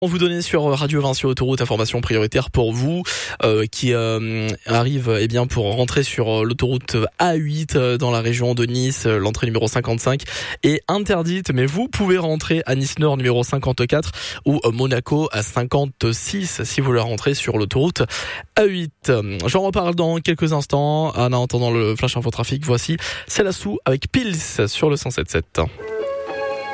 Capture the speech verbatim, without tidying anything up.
On vous donnait sur Radio Vinci Autoroute information prioritaire pour vous euh, qui euh, arrive eh bien pour rentrer sur l'autoroute A huit euh, dans la région de Nice. L'entrée numéro cinquante-cinq est interdite, mais vous pouvez rentrer à Nice Nord numéro cinquante-quatre ou Monaco à cinquante-six si vous voulez rentrer sur l'autoroute A huit. J'en reparle dans quelques instants. En attendant le flash info trafic, voici Célassou avec Pils sur le cent sept sept.